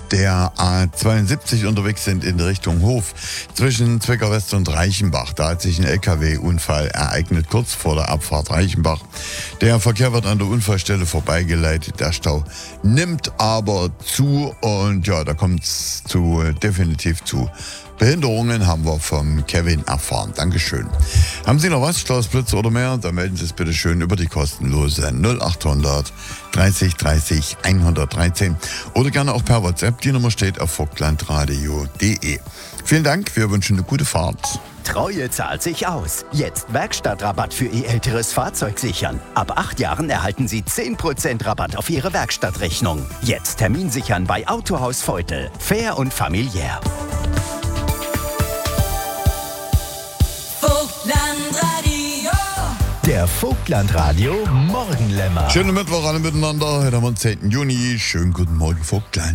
der A72 unterwegs sind in Richtung Hof zwischen Zwickau West und Reichenbach. Da hat sich ein LKW-Unfall ereignet, kurz vor der Abfahrt Reichenbach. Der Verkehr wird an der Unfallstelle vorbeigeleitet. Der Stau nimmt aber zu und ja, da kommt es definitiv zu Behinderungen, haben wir vom Kevin erfahren. Dankeschön. Haben Sie noch was, Staus, Blitze oder mehr? Dann melden Sie es bitte schön über die kostenlose 0800 30 30 113 oder gerne auch per WhatsApp. Die Nummer steht auf vogtlandradio.de. Vielen Dank, wir wünschen eine gute Fahrt. Treue zahlt sich aus. Jetzt Werkstattrabatt für Ihr älteres Fahrzeug sichern. Ab 8 Jahren erhalten Sie 10% Rabatt auf Ihre Werkstattrechnung. Jetzt Termin sichern bei Autohaus Veutel. Fair und familiär. Vogtlandradio. Der Vogtlandradio Morgenlämmer. Schönen Mittwoch alle miteinander. Heute am 10. Juni. Schönen guten Morgen, Vogtland.